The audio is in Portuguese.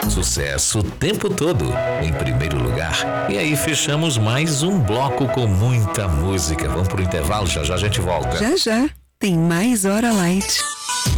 Sucesso o tempo todo, em primeiro lugar. E aí fechamos mais um bloco com muita música. Vamos pro intervalo, já já a gente volta. Já já, tem mais Hora Light.